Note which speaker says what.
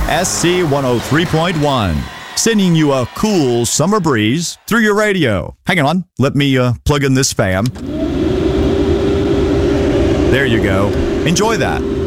Speaker 1: SC 103.1, sending you a cool summer breeze through your radio. Hang on, let me plug in this fan. There you go. Enjoy that.